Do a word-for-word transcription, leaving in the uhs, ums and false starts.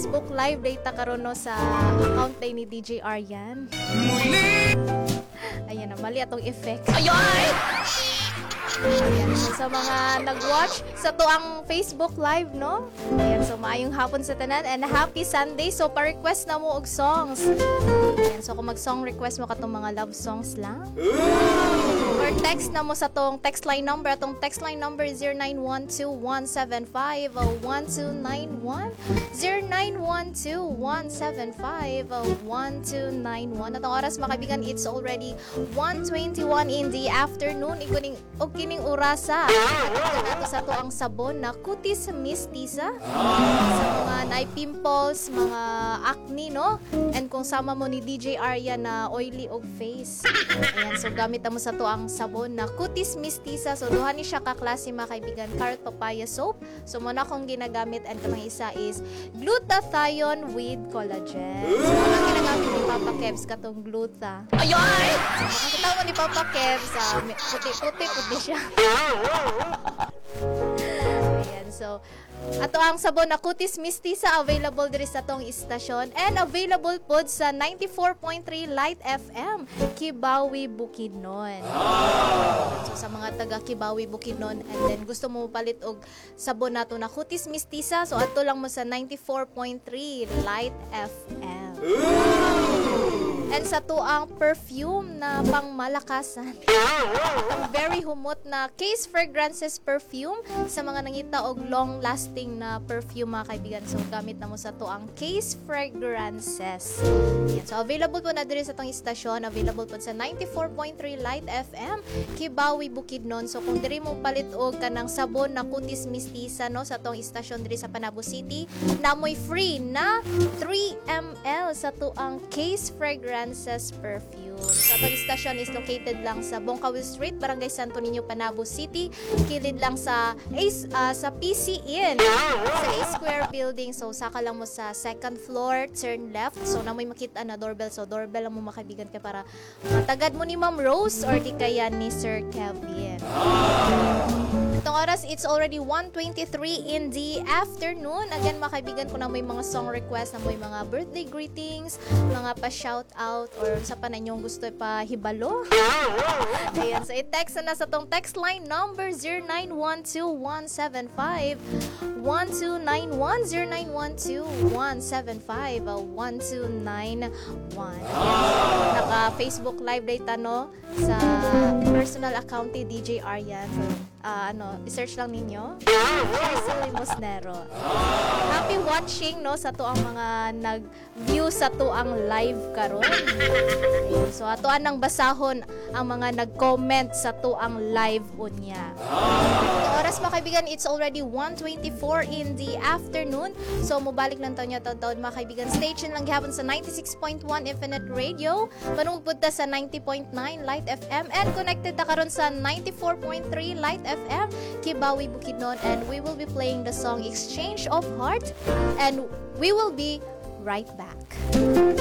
Facebook Live data karon no sa account day ni D J Aryan. Ayan na, mali atong effect. Ayan. Ayan, so sa mga nag-watch sa to ang Facebook Live, no? Ayan, so maayong hapon sa tanan and happy Sunday. So pa-request na mo og songs. Ayan, so kung mag-song request mo katong mga love songs lang. Or text na mo sa tong text line number. Atong text line number is zero nine one two one seven five one two nine one zero nine one two one seven five one two nine one. Atong oras makabigan, it's already one twenty-one in the afternoon. Ikuning og kining orasa. Ato sa to ang sabon na kutis mistisa. Sa mga naay pimples, mga acne, no? And kung sama mo ni D J Arya na oily og face. Ayan, so gamit mo sa to ang sabon na kutis mistisa. So duha ni siya ka klase mga kaibigan, carrot papaya soap. So muna akong ginagamit and kamang isa is glutathione with collagen. So muna ginagamit ni Papa Kebs katong gluta. Ayoy! So makakita mo ni Papa Kebs, uh, puti-puti puti siya. Ayan, so ato ang sabon na kutis mistisa available diri sa tong istasyon and available pod sa ninety-four point three Light F M Kibawi Bukidnon. So sa mga taga Kibawi Bukidnon and then gusto mo palit og sabon nato na kutis mistisa, so ato lang mo sa ninety-four point three Light F M. And sa tuang perfume na pangmalakasan. Ang very humot na Case Fragrances perfume sa mga nangita og long-lasting na perfume mga kaibigan. So gamit na mo sa tuang Case Fragrances. Yan. So available po na diri sa tong istasyon. Available po sa ninety-four point three Light F M Kibawi Bukidnon. So kung diri mo palit og kanang sabon na kutis mistisa no sa tong istasyon diri sa Panabo City, namoy free na three milliliters sa tuang Case Fragrances perfume. Sa atong istasyon is located lang sa Bongkawil Street, Barangay Santo Niño, Panabo City. Kilid lang sa Ace, uh, sa P C Inn, sa A Square Building. So saka lang mo sa second floor, turn left. So na may makita na doorbell. So doorbell lang mo makabigan ka para matagad mo ni Ma'am Rose or di kaya ni Sir Kevin. Itong oras, it's already one twenty-three in the afternoon. Again, mga kaibigan, kung na may mga song request, na may mga birthday greetings, mga pa-shout out, or sa pa na inyong gusto pa hibalo. Ayan, so i-text na sa tong text line number zero nine one two one seven five one two nine one zero nine one two one seven five one two nine one. Ayan, naka-Facebook live data no sa personal account ni D J Aryan. So, uh, ano, i-search lang ninyo. Marcel Mosnero. Happy watching no sa to ang mga nag-view sa to ang live karon. Ayun, so ato anang basahon ang mga nag-comment sa to ang live unya. Oras mga kaibigan, it's already one twenty-four in the afternoon. So mobalik lang taon niya taon-taon mga kaibigan. Station lang gihapon sa ninety-six point one Infinite Radio. Panungpod ta sa ninety point nine Light F M and connected ta karon sa ninety-four point three Light F M Kibawi Bukidnon, and we will be playing the song Exchange of Heart and we will be right back.